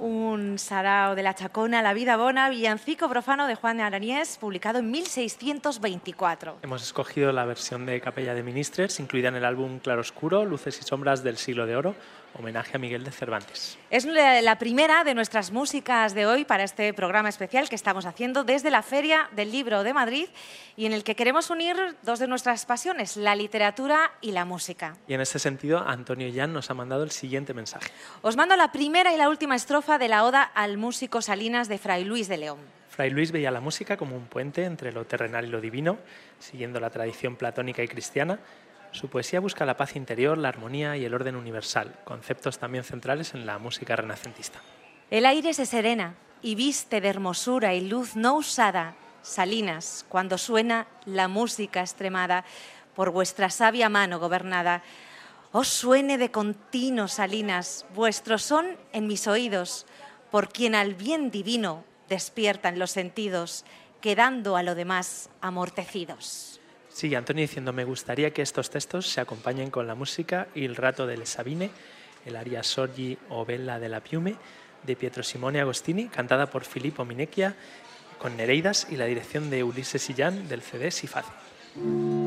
Un sarao de la Chacona, La vida bona, villancico profano de Juan de Aranés, publicado en 1624. Hemos escogido la versión de Capella de Ministres, incluida en el álbum Claroscuro, Luces y sombras del siglo de oro, homenaje a Miguel de Cervantes. Es la primera de nuestras músicas de hoy para este programa especial que estamos haciendo desde la Feria del Libro de Madrid y en el que queremos unir dos de nuestras pasiones, la literatura y la música. Y en ese sentido, Antonio Jan nos ha mandado el siguiente mensaje. Os mando la primera y la última estrofa de la Oda al músico Salinas de Fray Luis de León. Fray Luis veía la música como un puente entre lo terrenal y lo divino, siguiendo la tradición platónica y cristiana. Su poesía busca la paz interior, la armonía y el orden universal, conceptos también centrales en la música renacentista. El aire se serena y viste de hermosura y luz no usada, Salinas, cuando suena la música extremada, por vuestra sabia mano gobernada. Os suene de continuo, Salinas, vuestro son en mis oídos, por quien al bien divino despiertan los sentidos, quedando a lo demás amortecidos. Sigue Antonio diciendo: me gustaría que estos textos se acompañen con la música Il rato delle Sabine, el aria Sorgi o Bella della Piume, de Pietro Simone Agostini, cantada por Filippo Minecchia, con Nereidas y la dirección de Ulises Illán del CD Si Face.